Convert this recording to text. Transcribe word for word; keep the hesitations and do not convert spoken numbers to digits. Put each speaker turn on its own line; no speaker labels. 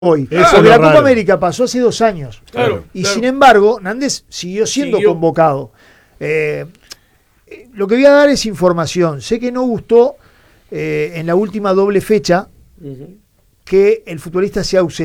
hoy.
Eso
Porque
es
la
lo
Copa
raro.
América pasó hace dos años.
Claro,
y
claro.
sin embargo, Nández siguió siendo
Siguió.
convocado. Eh, eh, lo que voy a dar es información. Sé que no gustó eh, en la última doble fecha
Uh-huh.
que el futbolista se ausentó.